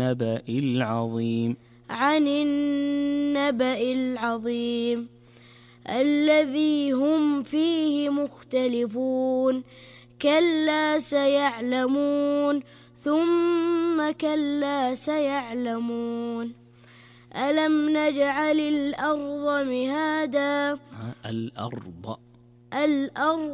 النبأ العظيم عن النبأ العظيم الذي هم فيه مختلفون كلا سيعلمون ثم كلا سيعلمون ألم نجعل الأرض مهادا الأرض